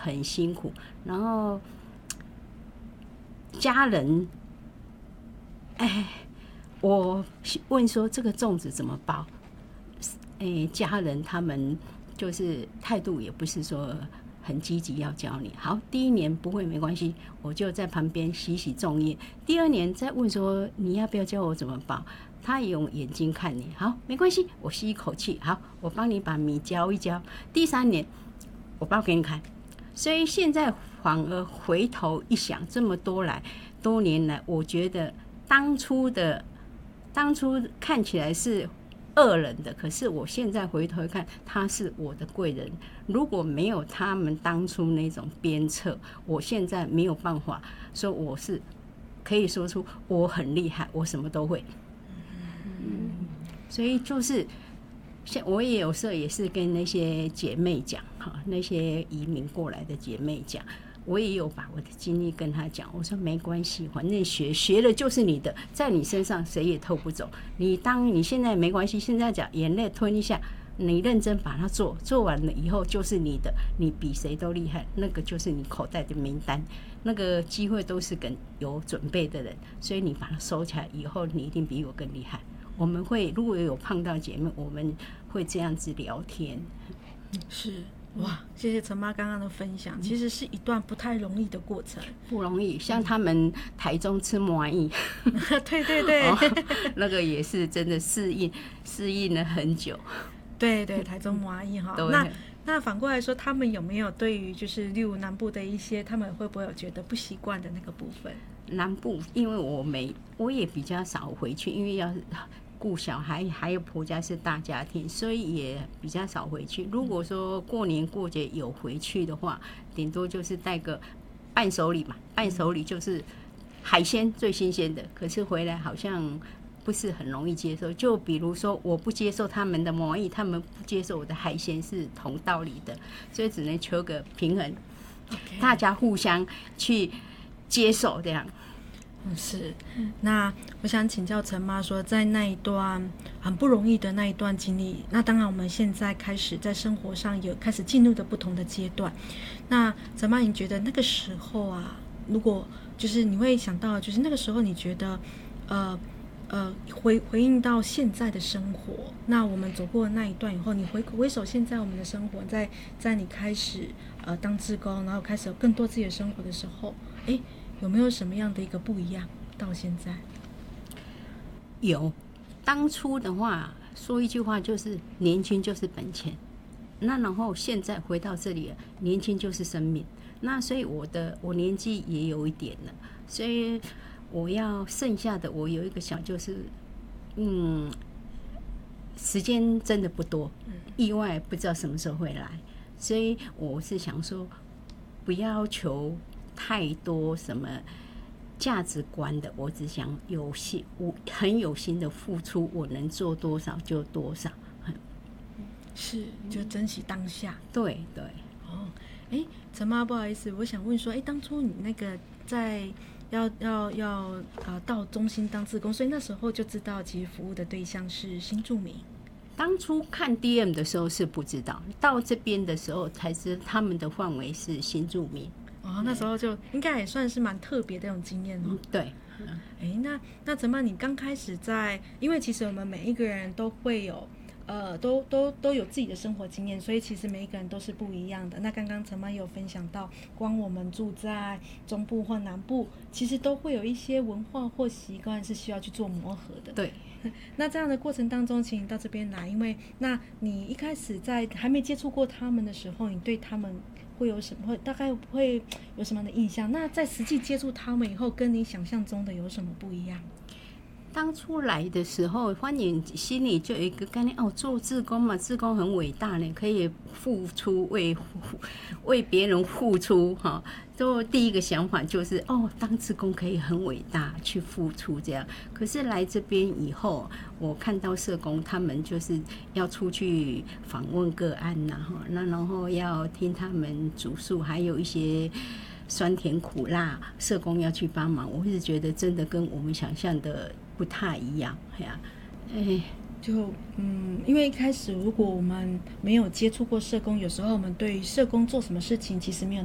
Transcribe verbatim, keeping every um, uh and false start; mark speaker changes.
Speaker 1: 很辛苦，然后家人，哎，我问说这个粽子怎么包？哎，家人他们就是态度也不是说很积极要教你。好，第一年不会没关系，我就在旁边洗洗粽叶。第二年再问说你要不要教我怎么包？他也用眼睛看你，好，没关系，我吸一口气，好，我帮你把米浇一浇。第三年我包给你看。所以现在反而回头一想，这么多来多年来，我觉得当初的当初看起来是恶人的，可是我现在回头看，他是我的贵人。如果没有他们当初那种鞭策，我现在没有办法说我是可以说出我很厉害，我什么都会。嗯，所以就是像我也有时候也是跟那些姐妹讲哈，那些移民过来的姐妹讲，我也有把我的经历跟她讲。我说没关系，反正学学了就是你的，在你身上谁也偷不走。你当你现在没关系，现在讲眼泪吞一下，你认真把它做，做完了以后就是你的，你比谁都厉害，那个就是你口袋的名单，那个机会都是跟有准备的人，所以你把它收起来以后，你一定比我更厉害。我们会如果有碰到姐妹，我们会这样子聊天。
Speaker 2: 是哇，谢谢陈妈刚刚的分享，其实是一段不太容易的过程，
Speaker 1: 不容易。像他们台中吃麻薏，
Speaker 2: 对对对、哦，
Speaker 1: 那个也是真的适应适应了很久。
Speaker 2: 对对，台中麻薏哈。那那反过来说，他们有没有对于就是例如南部的一些，他们会不会有觉得不习惯的那个部分？
Speaker 1: 南部，因为我没我也比较少回去，因为要顾小孩，还有婆家是大家庭，所以也比较少回去。如果说过年过节有回去的话，顶多就是带个伴手礼嘛，伴手礼就是海鲜最新鲜的，可是回来好像不是很容易接受。就比如说我不接受他们的麻薏，他们不接受我的海鲜，是同道理的，所以只能求个平衡， okay. 大家互相去接受这样。
Speaker 2: 是，那我想请教陈妈说，在那一段很不容易的那一段经历，那当然我们现在开始在生活上有开始进入的不同的阶段。那陈妈，你觉得那个时候啊，如果就是你会想到，就是那个时候你觉得，呃呃，回回应到现在的生活，那我们走过那一段以后，你回回首现在我们的生活，在在你开始呃当志工，然后开始有更多自己的生活的时候，哎。有没有什么样的一个不一样？到现在
Speaker 1: 有，当初的话说一句话就是年轻就是本钱，那然后现在回到这里了，年轻就是生命。那所以我的我年纪也有一点了，所以我要剩下的我有一个想就是嗯，时间真的不多，意外不知道什么时候会来，所以我是想说不要求太多什么价值观的，我只想有心，我很有心的付出，我能做多少就多少。
Speaker 2: 是，就珍惜当下。
Speaker 1: 对对。
Speaker 2: 哦，哎，陈妈，不好意思，我想问说，哎，当初你那个在要要要呃到中心当志工，所以那时候就知道其实服务的对象是新住民。
Speaker 1: 当初看 D M 的时候是不知道，到这边的时候才知他们的范围是新住民。
Speaker 2: 哦，那时候就应该也算是蛮特别的那种经验哦。
Speaker 1: 嗯、对，
Speaker 2: 哎，那那陈妈，你刚开始在，因为其实我们每一个人都会有，呃，都都都有自己的生活经验，所以其实每一个人都是不一样的。那刚刚陈妈也有分享到，光我们住在中部或南部，其实都会有一些文化或习惯是需要去做磨合的。
Speaker 1: 对。
Speaker 2: 那这样的过程当中，请你到这边来，因为那你一开始在还没接触过他们的时候，你对他们会有什么？会大概会有什么样的印象？那在实际接触他们以后，跟你想象中的有什么不一样？
Speaker 1: 当初来的时候，反正心里就有一个概念哦，做志工嘛，志工很伟大呢，可以付出为为别人付出哈。就第一个想法就是哦，当志工可以很伟大，去付出这样。可是来这边以后，我看到社工他们就是要出去访问个案呐、啊、哈，那然后要听他们主诉，还有一些酸甜苦辣，社工要去帮忙。我是觉得真的跟我们想象的不太一样呀，哎，
Speaker 2: 就嗯，因为一开始如果我们没有接触过社工，有时候我们对于社工做什么事情其实没有